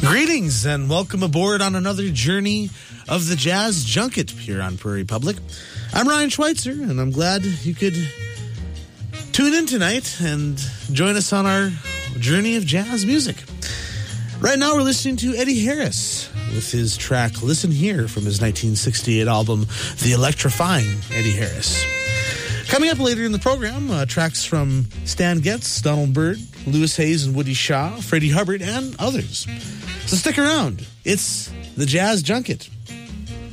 Greetings and welcome aboard on another journey of the Jazz Junket here on Prairie Public. I'm Ryan Schweitzer, and I'm glad you could tune in tonight and join us on our journey of jazz music. Right now we're listening to Eddie Harris with his track Listen Here from his 1968 album, The Electrifying Eddie Harris. Coming up later in the program, tracks from Stan Getz, Donald Byrd, Louis Hayes and Woody Shaw, Freddie Hubbard, and others. So stick around. It's the Jazz Junket